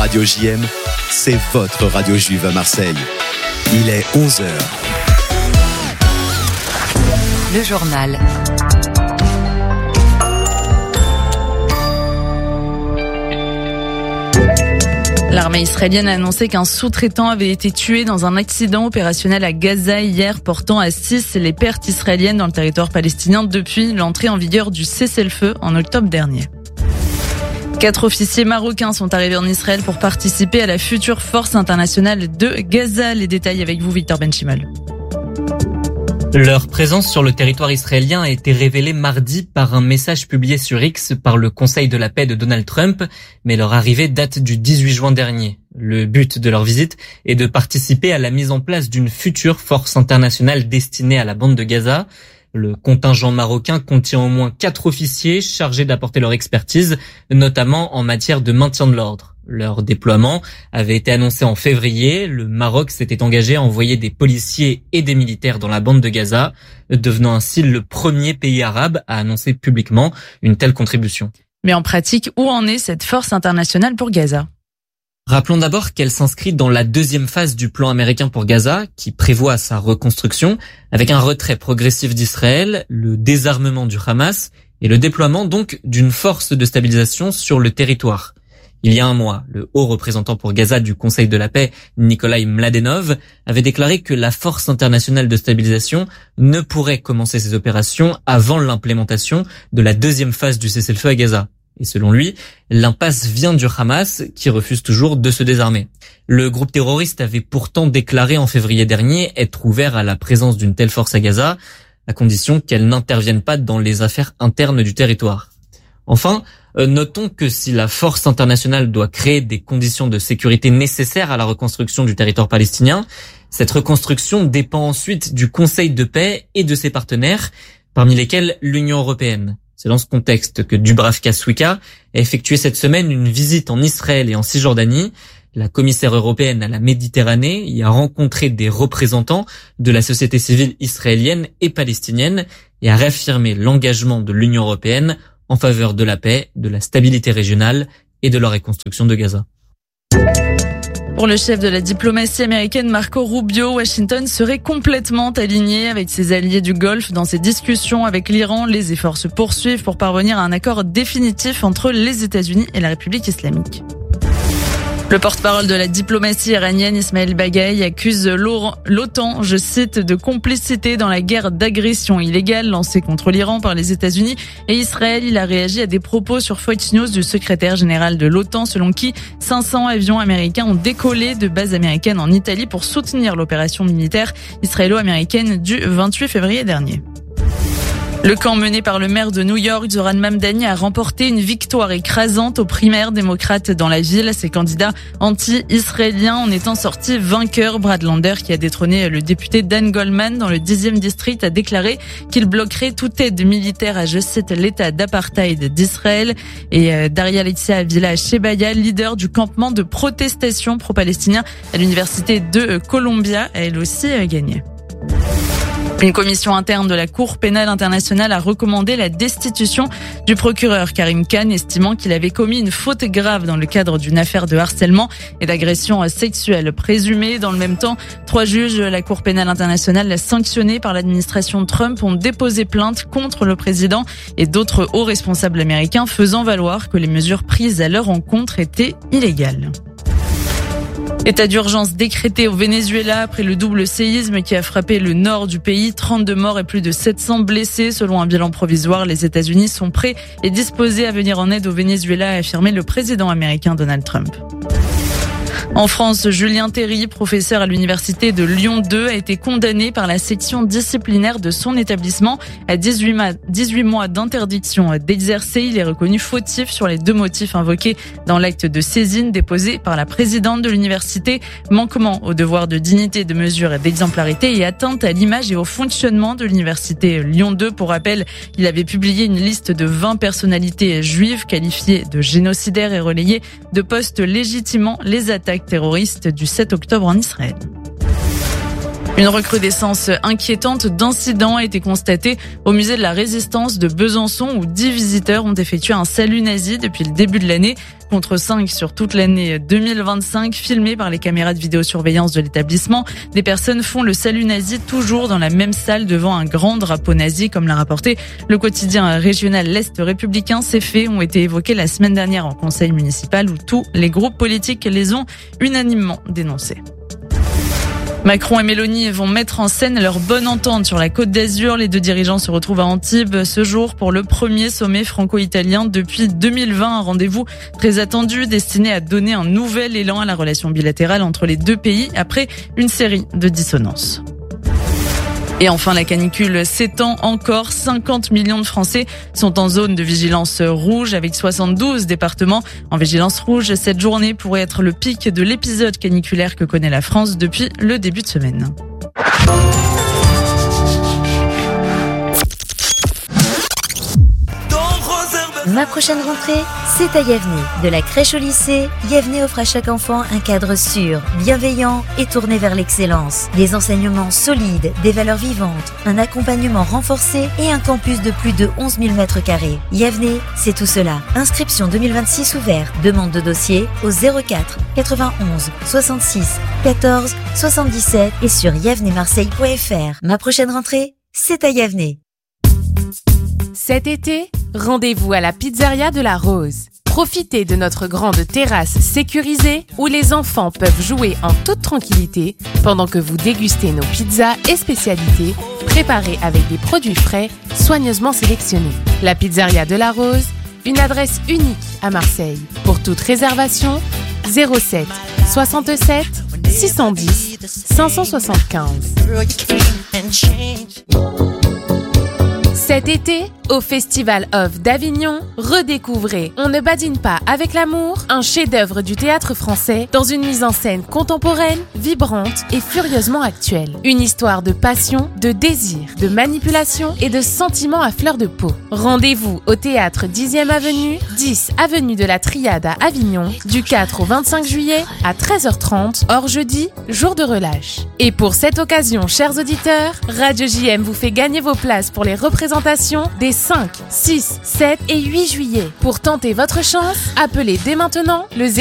Radio JM, c'est votre radio juive à Marseille. Il est 11h. Le journal. L'armée israélienne a annoncé qu'un sous-traitant avait été tué dans un accident opérationnel à Gaza hier, portant à 6 les pertes israéliennes dans le territoire palestinien depuis l'entrée en vigueur du cessez-le-feu en octobre dernier. 4 officiers marocains sont arrivés en Israël pour participer à la future force internationale de Gaza. Les détails avec vous, Victor Benchimol. Leur présence sur le territoire israélien a été révélée mardi par un message publié sur X par le Conseil de la paix de Donald Trump, mais leur arrivée date du 18 juin dernier. Le but de leur visite est de participer à la mise en place d'une future force internationale destinée à la bande de Gaza. Le contingent marocain contient au moins 4 officiers chargés d'apporter leur expertise, notamment en matière de maintien de l'ordre. Leur déploiement avait été annoncé en février. Le Maroc s'était engagé à envoyer des policiers et des militaires dans la bande de Gaza, devenant ainsi le premier pays arabe à annoncer publiquement une telle contribution. Mais en pratique, où en est cette force internationale pour Gaza ? Rappelons d'abord qu'elle s'inscrit dans la deuxième phase du plan américain pour Gaza, qui prévoit sa reconstruction, avec un retrait progressif d'Israël, le désarmement du Hamas et le déploiement donc d'une force de stabilisation sur le territoire. Il y a un mois, le haut représentant pour Gaza du Conseil de la paix, Nikolai Mladenov, avait déclaré que la force internationale de stabilisation ne pourrait commencer ses opérations avant l'implémentation de la deuxième phase du cessez-le-feu à Gaza. Et selon lui, l'impasse vient du Hamas, qui refuse toujours de se désarmer. Le groupe terroriste avait pourtant déclaré en février dernier être ouvert à la présence d'une telle force à Gaza, à condition qu'elle n'intervienne pas dans les affaires internes du territoire. Enfin, notons que si la force internationale doit créer des conditions de sécurité nécessaires à la reconstruction du territoire palestinien, cette reconstruction dépend ensuite du Conseil de paix et de ses partenaires, parmi lesquels l'Union européenne. C'est dans ce contexte que Dubravka Šuica a effectué cette semaine une visite en Israël et en Cisjordanie. La commissaire européenne à la Méditerranée y a rencontré des représentants de la société civile israélienne et palestinienne et a réaffirmé l'engagement de l'Union européenne en faveur de la paix, de la stabilité régionale et de la reconstruction de Gaza. Pour le chef de la diplomatie américaine Marco Rubio, Washington serait complètement aligné avec ses alliés du Golfe dans ses discussions avec l'Iran. Les efforts se poursuivent pour parvenir à un accord définitif entre les États-Unis et la République islamique. Le porte-parole de la diplomatie iranienne, Ismail Baghaei, accuse l'OTAN, je cite, de complicité dans la guerre d'agression illégale lancée contre l'Iran par les États-Unis et Israël. Il a réagi à des propos sur Fox News du secrétaire général de l'OTAN, selon qui 500 avions américains ont décollé de bases américaines en Italie pour soutenir l'opération militaire israélo-américaine du 28 février dernier. Le camp mené par le maire de New York, Zoran Mamdani, a remporté une victoire écrasante aux primaires démocrates dans la ville. Ses candidats anti-israéliens en étant sortis vainqueurs. Brad Lander, qui a détrôné le député Dan Goldman dans le 10e district, a déclaré qu'il bloquerait toute aide militaire à, je cite, l'état d'apartheid d'Israël. Et Daria Alexia Avila Shebaya, leader du campement de protestation pro-palestinien à l'université de Columbia, a elle aussi gagné. Une commission interne de la Cour pénale internationale a recommandé la destitution du procureur Karim Khan, estimant qu'il avait commis une faute grave dans le cadre d'une affaire de harcèlement et d'agression sexuelle présumée. Dans le même temps, 3 juges de la Cour pénale internationale sanctionnés par l'administration Trump ont déposé plainte contre le président et d'autres hauts responsables américains, faisant valoir que les mesures prises à leur encontre étaient illégales. État d'urgence décrété au Venezuela après le double séisme qui a frappé le nord du pays. 32 morts et plus de 700 blessés. Selon un bilan provisoire, les États-Unis sont prêts et disposés à venir en aide au Venezuela, a affirmé le président américain Donald Trump. En France, Julien Théry, professeur à l'université de Lyon 2, a été condamné par la section disciplinaire de son établissement à 18 mois d'interdiction d'exercer. Il est reconnu fautif sur les 2 motifs invoqués dans l'acte de saisine déposé par la présidente de l'université: manquement au devoir de dignité, de mesure et d'exemplarité et atteinte à l'image et au fonctionnement de l'université Lyon 2. Pour rappel, il avait publié une liste de 20 personnalités juives qualifiées de génocidaires et relayé de posts légitimant les attaques terroriste du 7 octobre en Israël. Une recrudescence inquiétante d'incidents a été constatée au musée de la Résistance de Besançon, où 10 visiteurs ont effectué un salut nazi depuis le début de l'année. contre 5 sur toute l'année 2025, filmé par les caméras de vidéosurveillance de l'établissement. Des personnes font le salut nazi toujours dans la même salle devant un grand drapeau nazi, comme l'a rapporté le quotidien régional L'Est républicain. Ces faits ont été évoqués la semaine dernière en conseil municipal où tous les groupes politiques les ont unanimement dénoncés. Macron et Mélanie vont mettre en scène leur bonne entente sur la Côte d'Azur. Les deux dirigeants se retrouvent à Antibes ce jour pour le premier sommet franco-italien depuis 2020. Un rendez-vous très attendu destiné à donner un nouvel élan à la relation bilatérale entre les deux pays après une série de dissonances. Et enfin, la canicule s'étend encore. 50 millions de Français sont en zone de vigilance rouge avec 72 départements en vigilance rouge. Cette journée pourrait être le pic de l'épisode caniculaire que connaît la France depuis le début de semaine. Ma prochaine rentrée, c'est à Yavne. De la crèche au lycée, Yavne offre à chaque enfant un cadre sûr, bienveillant et tourné vers l'excellence. Des enseignements solides, des valeurs vivantes, un accompagnement renforcé et un campus de plus de 11 000 m². Yavne, c'est tout cela. Inscription 2026 ouverte. Demande de dossier au 04 91 66 14 77 et sur yavnemarseille.fr. Ma prochaine rentrée, c'est à Yavne. Cet été, rendez-vous à la pizzeria de la Rose. Profitez de notre grande terrasse sécurisée où les enfants peuvent jouer en toute tranquillité pendant que vous dégustez nos pizzas et spécialités préparées avec des produits frais soigneusement sélectionnés. La pizzeria de la Rose, une adresse unique à Marseille. Pour toute réservation, 07 67 610 575. Cet été, au Festival of d'Avignon, redécouvrez On ne badine pas avec l'amour, un chef-d'œuvre du théâtre français dans une mise en scène contemporaine, vibrante et furieusement actuelle. Une histoire de passion, de désir, de manipulation et de sentiments à fleur de peau. Rendez-vous au théâtre 10e avenue, 10 avenue de la Triade à Avignon, du 4 au 25 juillet à 13h30, hors jeudi, jour de relâche. Et pour cette occasion, chers auditeurs, Radio JM vous fait gagner vos places pour les représentations des 5, 6, 7 et 8 juillet. Pour tenter votre chance, appelez dès maintenant le